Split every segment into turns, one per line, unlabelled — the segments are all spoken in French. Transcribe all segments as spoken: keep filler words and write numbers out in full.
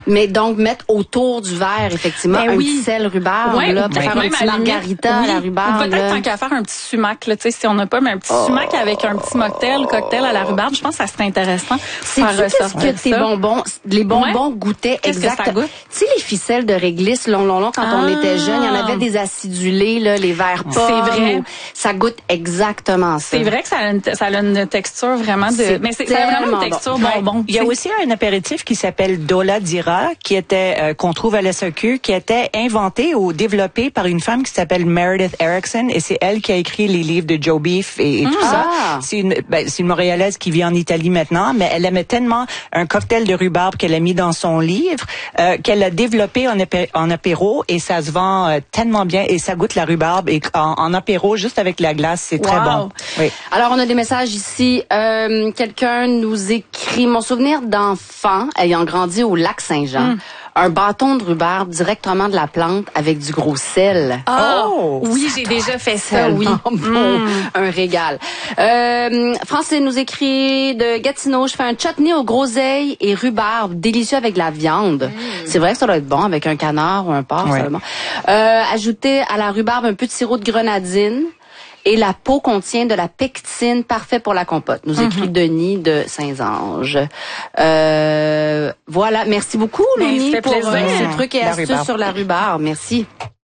Mais donc, mettre autour du verre, effectivement, ben un oui. petit sel rhubarbe,
ouais,
là, pour faire un petit margarita
oui.
à la rhubarbe.
Peut-être tant qu'à faire un petit sumac, là, tu sais, si on n'a pas, mais un petit oh. sumac avec un petit mocktail, cocktail à la rhubarbe, je pense que ça serait intéressant.
C'est qu'est-ce que tes bonbons, les bonbons ouais. goûtaient exactement.
Tu
sais, les ficelles de réglisse, long, long, long, quand ah. on était jeune, il y en avait des acidulés, là, les verres pommes.
C'est vrai.
Ou, ça goûte exactement ça.
C'est vrai que ça a une, ça a une texture vraiment de,
c'est
mais c'est, ça a vraiment une texture bon. bonbon.
Ouais. Il y a aussi un apéritif qui s'appelle Dola Dira, qui était Euh, qu'on trouve à l'S A Q, qui était inventé ou développé par une femme qui s'appelle Meredith Erickson, et c'est elle qui a écrit les livres de Joe Beef et, et tout
ah.
ça. C'est une, ben, c'est une Montréalaise qui vit en Italie maintenant, mais elle aimait tellement un cocktail de rhubarbe qu'elle a mis dans son livre, euh, qu'elle a développé en, apé- en apéro, et ça se vend euh, tellement bien, et ça goûte la rhubarbe, et en, en apéro, juste avec la glace, c'est wow. très bon. Oui.
Alors, on a des messages ici. Euh, quelqu'un nous écrit, mon souvenir d'enfant, ayant grandi au lac Saint-Jean, mm. un bâton de rhubarbe directement de la plante avec du gros sel.
Oh, oh oui, j'ai déjà fait ça, oui.
Bon, mm. Un régal. Euh, Francine nous écrit de Gatineau, je fais un chutney aux groseilles et rhubarbe, délicieux avec de la viande. Mm. C'est vrai que ça doit être bon avec un canard ou un porc,
ouais.
seulement. Euh, ajouter à la rhubarbe un peu de sirop de grenadine. Et la peau contient de la pectine, parfait pour la compote. Nous écrit mm-hmm. Denis de Saint-Ange. Euh, voilà, merci beaucoup, Denis, pour euh, ces trucs et astuces rhubarbe. Sur la rhubarbe. Merci.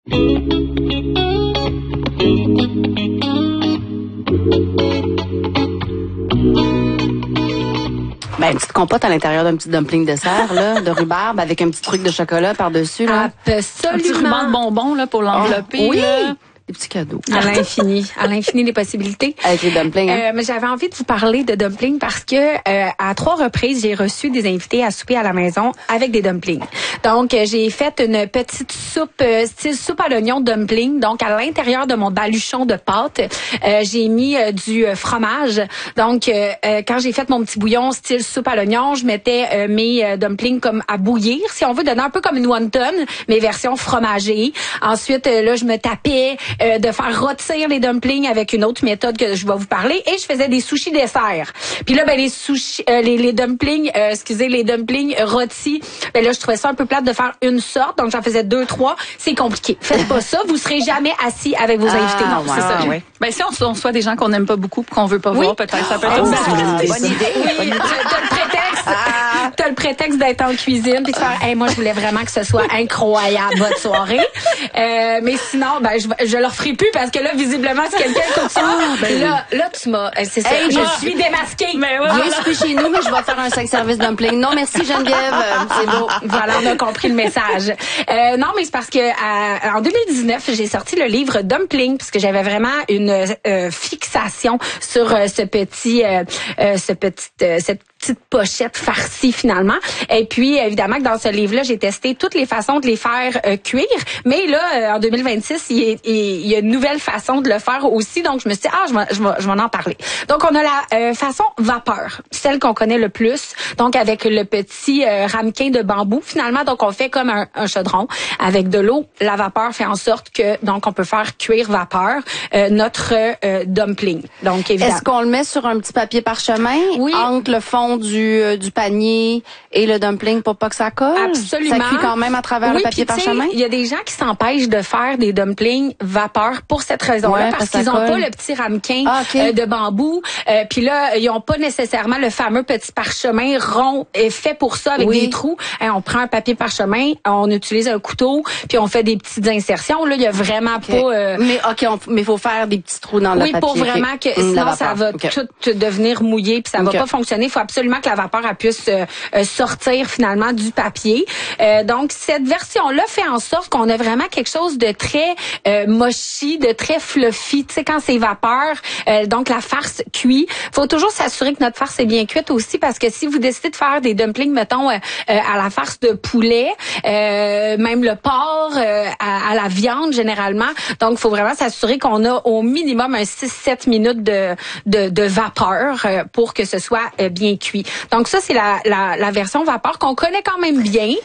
Ben, une petite compote à l'intérieur d'un petit dumpling de serre, là, de rhubarbe, avec un petit truc de chocolat par-dessus, là.
Absolument. Un petit ruban de bonbons, là, pour l'envelopper.
Oh, oui!
Là.
Des petits cadeaux.
À l'infini. À l'infini des possibilités.
Avec les dumplings. Hein?
Euh, mais j'avais envie de vous parler de dumplings parce que euh, à trois reprises, j'ai reçu des invités à souper à la maison avec des dumplings. Donc, euh, j'ai fait une petite soupe, euh, style soupe à l'oignon dumpling. Donc, à l'intérieur de mon baluchon de pâte, euh, j'ai mis euh, du fromage. Donc, euh, euh, quand j'ai fait mon petit bouillon style soupe à l'oignon, je mettais euh, mes euh, dumplings comme à bouillir. Si on veut, donner un peu comme une wonton, mais version fromagée. Ensuite, euh, là, je me tapais Euh, de faire rôtir les dumplings avec une autre méthode que je vais vous parler, et je faisais des sushis dessert. Puis là, ben les sushis, euh, les, les dumplings, euh, excusez, les dumplings rôtis, ben là, je trouvais ça un peu plate de faire une sorte, donc j'en faisais deux, trois. C'est compliqué. Faites pas ça, vous serez jamais assis avec vos
ah,
invités. Non,
wow,
c'est ça.
Oui.
Ben si on, on soit des gens qu'on n'aime pas beaucoup, qu'on veut pas
oui.
voir, peut-être ça peut être
oh,
aussi
bonne idée.
Bonne idée. Oui, t'as le prétexte. Ah. T'as le prétexte d'être en cuisine puis de faire, hey, moi je voulais vraiment que ce soit incroyable votre soirée. Euh, mais sinon, ben je, je leur ferai plus parce que là, visiblement, si quelqu'un écoute ça, oh, ben là, là, tu m'as, c'est ça, hey, je ah, suis démasquée.
Mais ouais, viens souper chez nous, mais je vais faire un cinq services dumpling. Non, merci Geneviève, c'est beau.
Voilà, on a compris le message. Euh, non, mais c'est parce que à, en deux mille dix-neuf, j'ai sorti le livre Dumpling parce que j'avais vraiment une euh, fixation sur euh, ce petit, euh, euh, ce petit, euh, cette petite pochette farcie finalement. Et puis évidemment que dans ce livre-là, j'ai testé toutes les façons de les faire euh, cuire. Mais là, euh, en deux mille vingt-six, il y, a, il y a une nouvelle façon de le faire aussi. Donc je me suis dit, ah, je vais, je vais, je vais en parler. Donc on a la euh, façon vapeur, celle qu'on connaît le plus. Donc avec le petit euh, ramequin de bambou finalement. Donc on fait comme un, un chaudron avec de l'eau. La vapeur fait en sorte que donc on peut faire cuire vapeur euh, notre euh, dumpling. Donc évidemment.
Est-ce qu'on le met sur un petit papier parchemin
oui.
entre le fond du euh, du panier et le dumpling pour pas que ça colle?
Absolument.
Ça cuit quand même à travers
oui,
le papier parchemin?
Il y a des gens qui s'empêchent de faire des dumplings vapeur pour cette raison-là,
ouais,
parce qu'ils n'ont pas le petit ramequin
ah, okay.
euh, de bambou. Euh, Puis là, ils n'ont pas nécessairement le fameux petit parchemin rond et fait pour ça avec oui. des trous. Hein, on prend un papier parchemin, on utilise un couteau, puis on fait des petites insertions. Là, il y a vraiment
okay.
pas. Euh...
Mais ok, on, mais faut faire des petits trous dans
oui,
le papier.
Oui, pour vraiment
okay.
que sinon ça va okay. tout devenir mouillé, puis ça okay. va pas fonctionner. Il faut absolument que la vapeur elle puisse euh, sortir finalement du papier. Euh, donc cette version-là fait en sorte qu'on a vraiment quelque chose de très euh, mochi, de très fluffy. Tu sais, quand c'est vapeur, euh, donc la farce cuit. Faut toujours s'assurer que notre farce est bien cuite aussi, parce que si vous décidez de faire des dumplings, mettons, euh, euh, à la farce de poulet, euh, même le porc, euh, à, à la viande généralement, donc il faut vraiment s'assurer qu'on a au minimum un six sept minutes de, de, de vapeur euh, pour que ce soit euh, bien cuit. Donc ça, c'est la, la, la version vapeur qu'on connaît quand même bien.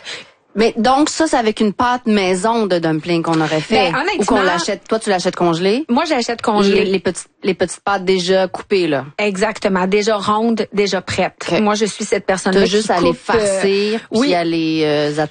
Mais donc ça, c'est avec une pâte maison de dumpling qu'on aurait fait.
Ben, honnêtement,
ou qu'on l'achète. Toi, tu l'achètes congelé.
Moi, j'achète congelé.
Les, les petites, les petites pâtes déjà coupées là.
Exactement, déjà rondes, déjà prêtes.
Okay.
Moi, je suis cette personne-là
T'as
qui
juste
coupe,
à les farcir,
euh,
puis
oui.
à les euh,